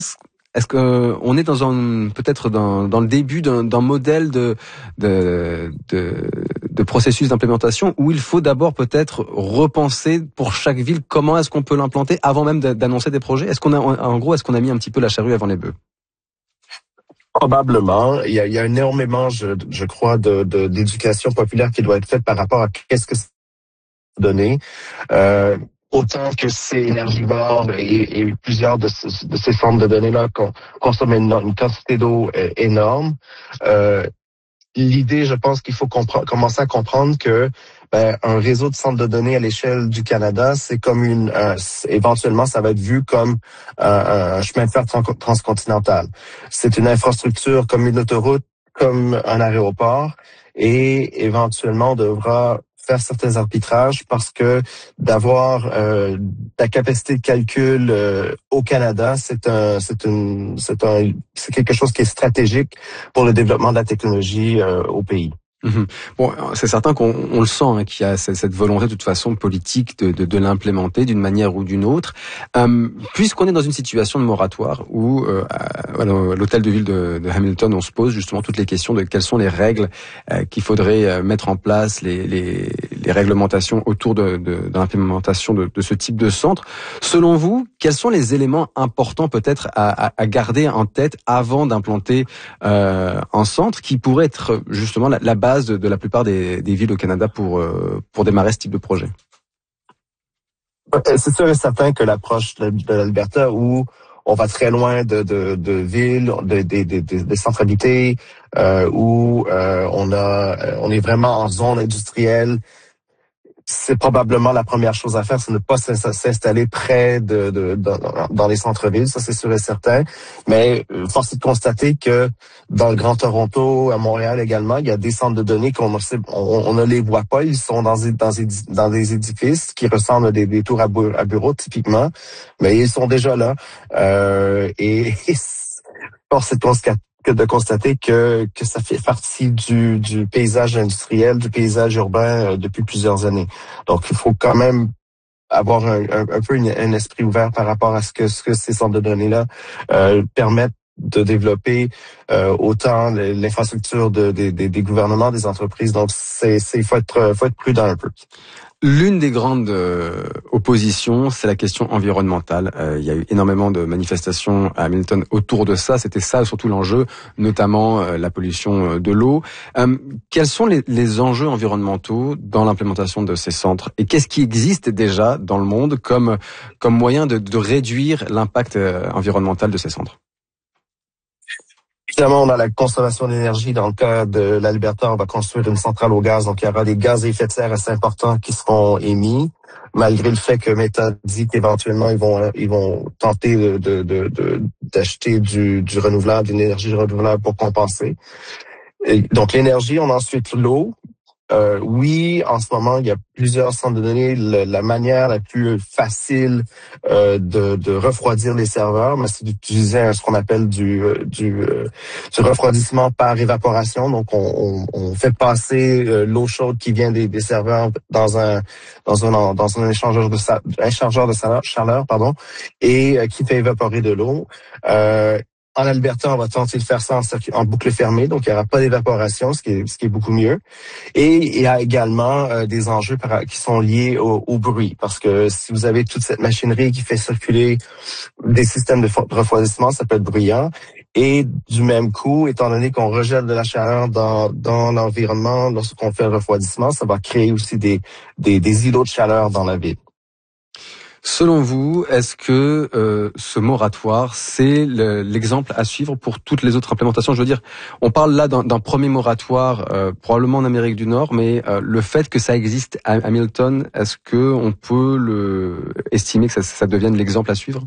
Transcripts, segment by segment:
est-ce que on est peut-être dans le début d'un modèle de processus d'implémentation où il faut d'abord peut-être repenser pour chaque ville comment est-ce qu'on peut l'implanter avant même d'annoncer des projets? Est-ce qu'on a mis un petit peu la charrue avant les bœufs? Probablement. Il y a énormément, je crois, d'éducation populaire qui doit être faite par rapport à qu'est-ce que c'est donné. Autant que c'est énergivore et plusieurs de ces formes de données-là consomment une quantité d'eau énorme. L'idée, je pense qu'il faut commencer à comprendre que un réseau de centres de données à l'échelle du Canada, c'est comme éventuellement, ça va être vu comme un chemin de fer transcontinental. C'est une infrastructure comme une autoroute, comme un aéroport, et éventuellement, on devra faire certains arbitrages parce que d'avoir la capacité de calcul au Canada, c'est quelque chose qui est stratégique pour le développement de la technologie au pays. Mmh. Bon, c'est certain qu'on le sent, hein, qu'il y a cette volonté de toute façon politique de l'implémenter d'une manière ou d'une autre. Puisqu'on est dans une situation de moratoire où à l'hôtel de ville de Hamilton, on se pose justement toutes les questions de quelles sont les règles qu'il faudrait mettre en place, les réglementations autour de l'implémentation de ce type de centre. Selon vous, quels sont les éléments importants peut-être à garder en tête avant d'implanter un centre qui pourrait être justement la base de la plupart des villes au Canada pour démarrer ce type de projet? C'est sûr et certain que l'approche de l'Alberta où on va très loin de villes, des centres habités, où on est vraiment en zone industrielle. C'est probablement la première chose à faire, c'est ne pas s'installer près dans les centres-villes, ça c'est sûr et certain. Mais force est de constater que dans le Grand Toronto, à Montréal également, il y a des centres de données on ne les voit pas, ils sont dans des édifices qui ressemblent à des tours à bureaux typiquement, mais ils sont déjà là. Et force est de constater que ça fait partie du paysage industriel, du paysage urbain depuis plusieurs années. Donc, il faut quand même avoir un peu un esprit ouvert par rapport à ce que ces centres de données-là permettent de développer autant l'infrastructure des gouvernements, des entreprises. Donc, il faut être prudent un peu. L'une des grandes oppositions, c'est la question environnementale. Il y a eu énormément de manifestations à Hamilton autour de ça. C'était ça surtout l'enjeu, notamment la pollution de l'eau. Quels sont les enjeux environnementaux dans l'implémentation de ces centres? Et qu'est-ce qui existe déjà dans le monde comme moyen de réduire l'impact environnemental de ces centres? Évidemment, on a la consommation d'énergie. Dans le cas de l'Alberta, on va construire une centrale au gaz. Donc, il y aura des gaz à effet de serre assez importants qui seront émis, malgré le fait que Meta dit qu'éventuellement, ils vont tenter d'acheter du renouvelable, d'une énergie renouvelable pour compenser. Et donc, l'énergie, on a ensuite l'eau. Oui, en ce moment, il y a plusieurs centres de données. La manière la plus facile de refroidir les serveurs, mais c'est d'utiliser ce qu'on appelle du refroidissement par évaporation. Donc, on fait passer l'eau chaude qui vient des serveurs dans un échangeur de chaleur, et qui fait évaporer de l'eau. En Alberta, on va tenter de faire ça en boucle fermée, donc il n'y aura pas d'évaporation, ce qui est beaucoup mieux. Et il y a également des enjeux qui sont liés au bruit, parce que si vous avez toute cette machinerie qui fait circuler des systèmes de refroidissement, ça peut être bruyant. Et du même coup, étant donné qu'on rejette de la chaleur dans l'environnement lorsqu'on fait le refroidissement, ça va créer aussi des îlots de chaleur dans la ville. Selon vous, est-ce que ce moratoire, c'est l'exemple à suivre pour toutes les autres implémentations? Je veux dire, on parle là d'un premier moratoire, probablement en Amérique du Nord, mais le fait que ça existe à Hamilton, est-ce que on peut estimer que ça devienne l'exemple à suivre?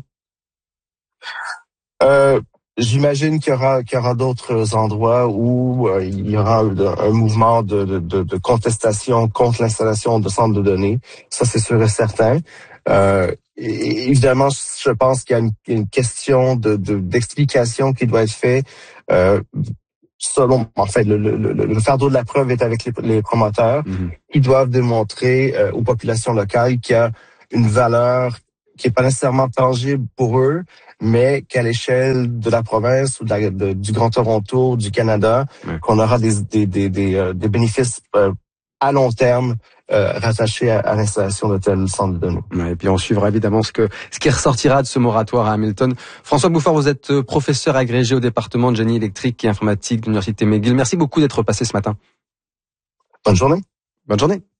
J'imagine qu'il y aura d'autres endroits où il y aura un mouvement de contestation contre l'installation de centres de données. Ça, c'est sûr et certain. Et évidemment, je pense qu'il y a une question d'explication qui doit être faite. Selon, en fait, le fardeau de la preuve est avec les promoteurs. Mm-hmm. Ils doivent démontrer aux populations locales qu'il y a une valeur qui est pas nécessairement tangible pour eux, mais qu'à l'échelle de la province ou du Grand Toronto, du Canada, qu'on aura des bénéfices à long terme rattachés à l'installation de tels centres de données. Ouais, et puis on suivra évidemment ce qui ressortira de ce moratoire à Hamilton. François Bouffard, vous êtes professeur agrégé au département de génie électrique et informatique de l'Université McGill. Merci beaucoup d'être passé ce matin. Bonne journée. Bonne journée.